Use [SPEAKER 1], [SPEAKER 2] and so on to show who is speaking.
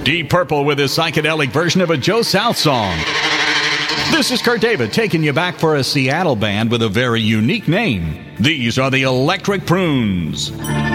[SPEAKER 1] Deep Purple with his psychedelic version of a Joe South song. This is Kurt David taking you back for a Seattle band with a very unique name. These are the Electric Prunes.